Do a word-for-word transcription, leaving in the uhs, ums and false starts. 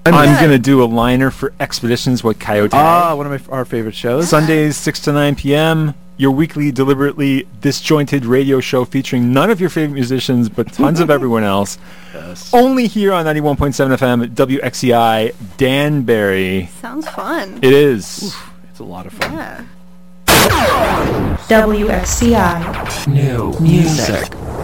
I'm going to do a liner for Expeditions with Coyote. Ah, one of my, our favorite shows. Sundays, six to nine p.m., your weekly, deliberately disjointed radio show featuring none of your favorite musicians, but tons of everyone else. Yes. Only here on ninety-one point seven F M, W X C I, Danbury. Sounds fun. It is. Oof, it's a lot of fun. Yeah. W X C I. New music.